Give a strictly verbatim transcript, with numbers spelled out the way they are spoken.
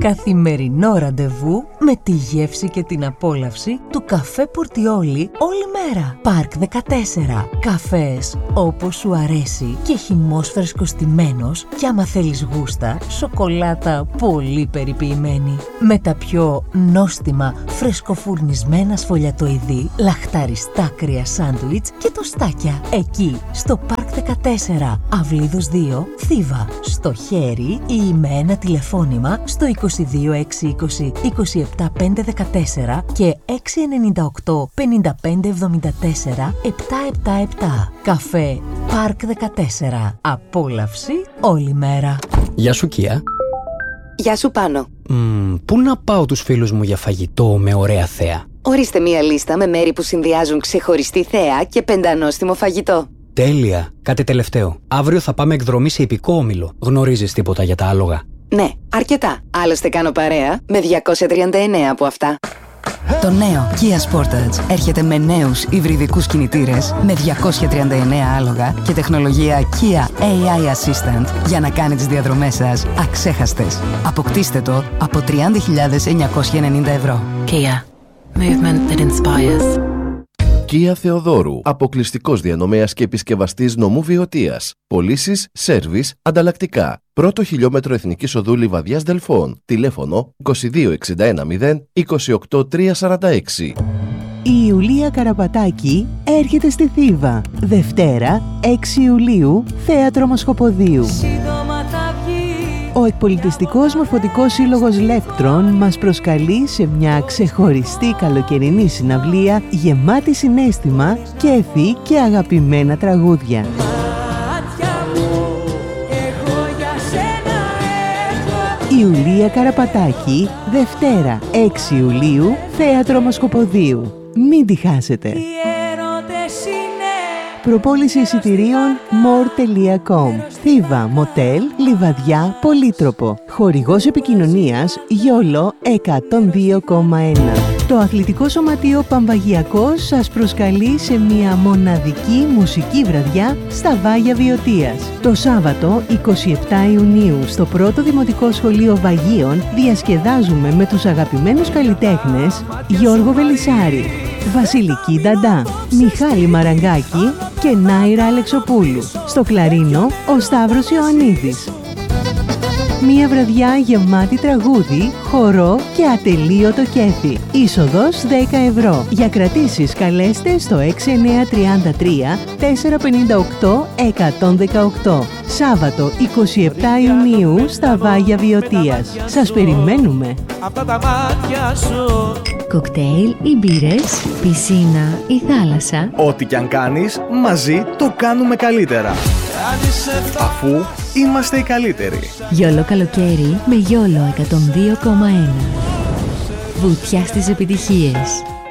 Καθημερινό ραντεβού με τη γεύση και την απόλαυση του καφέ Πορτιόλι όλη μέρα. Πάρκ δεκατέσσερα. Καφές όπως σου αρέσει και χυμός φρεσκοστημένος και άμα θέλεις γούστα, σοκολάτα πολύ περιποιημένη. Με τα πιο νόστιμα φρεσκοφουρνισμένα σφολιατοειδή, λαχταριστά κρύα σάντουιτς και τοστάκια. Εκεί, στο Πάρκ δεκατέσσερα, Αυλίδος δύο, Θήβα. Στο χέρι ή με ένα τηλεφώνημα στο είκοσι δύο έξι είκοσι είκοσι επτά πεντακόσια δεκατέσσερα και έξι εννιά οκτώ πενήντα πέντε εβδομήντα τέσσερα επτακόσια εβδομήντα επτά. Καφέ Πάρκ δεκατέσσερα. Απόλαυση όλη μέρα. Γεια σου Κία. Γεια σου Πάνο. Mm, πού να πάω τους φίλους μου για φαγητό με ωραία θέα? Ορίστε μία λίστα με μέρη που συνδυάζουν ξεχωριστή θέα και πεντανόστιμο φαγητό. Τέλεια. Κάτι τελευταίο. Αύριο θα πάμε εκδρομή σε ιππικό όμιλο. Γνωρίζεις τίποτα για τα άλογα? Ναι, αρκετά. Άλλωστε κάνω παρέα με διακόσια τριάντα εννέα από αυτά. Το νέο Kia Sportage έρχεται με νέους υβριδικούς κινητήρες με διακόσια τριάντα εννέα άλογα και τεχνολογία Kia έι άι Assistant για να κάνει τις διαδρομές σας αξέχαστες. Αποκτήστε το από τριάντα χιλιάδες εννιακόσια ενενήντα ευρώ. Kia. Movement that inspires. Kia Θεοδόρου. Αποκλειστικός διανομέας και επισκευαστής νομού Βιωτίας. Πωλήσεις, σέρβις, ανταλλακτικά. Πρώτο χιλιόμετρο Εθνικής Οδού Λιβαδιάς Δελφών. Τηλέφωνο είκοσι δύο εξήντα ένα μηδέν είκοσι οκτώ τριακόσια σαράντα έξι. Η Ιουλία Καραπατάκη έρχεται στη Θήβα. Δευτέρα, έξι Ιουλίου, Θέατρο Μοσχοποδίου. Ο εκπολιτιστικός Μορφωτικός Σύλλογος Λεύκτρων μας προσκαλεί σε μια ξεχωριστή καλοκαιρινή συναυλία γεμάτη συναίσθημα, κέφι και αγαπημένα τραγούδια. Ιουλία Καραπατάκη, Δευτέρα, έξι Ιουλίου, Θέατρο Μοσχοποδίου. Μην τη χάσετε. Προπόληση εισιτηρίων more τελεία com. Θήβα, Μοτέλ, Λιβαδιά, Πολύτροπο. Χορηγός επικοινωνίας Γιόλο εκατόν δύο κόμμα ένα. Το Αθλητικό Σωματείο Παμβαγιακός σας προσκαλεί σε μια μοναδική μουσική βραδιά στα Βάγια Βιωτίας. Το Σάββατο είκοσι επτά Ιουνίου στο πρώτο Δημοτικό Σχολείο Βαγίων διασκεδάζουμε με τους αγαπημένους καλλιτέχνες Γιώργο Βελισσάρη, Βασιλική Νταντά, Μιχάλη Μαραγκάκη και Νάιρα Αλεξοπούλου. Στο κλαρίνο ο Σταύρος Ιωαννίδης. Μία βραδιά γεμάτη τραγούδι, χορό και ατελείωτο κέφι. Είσοδος δέκα ευρώ. Για κρατήσεις καλέστε στο έξι εννιά τρία τρία τέσσερα πέντε οκτώ εκατόν δεκαοκτώ. Σάββατο είκοσι επτά Ιουνίου στα Βάγια Βιωτίας. Σας περιμένουμε. Κοκτέιλ ή μπύρες, πισίνα ή θάλασσα. Ό,τι κι αν κάνεις, μαζί το κάνουμε καλύτερα. Αφού είμαστε οι καλύτεροι. Γιόλο καλοκαίρι με Γιόλο εκατόν δύο κόμμα ένα. Βουτιά στις επιτυχίες.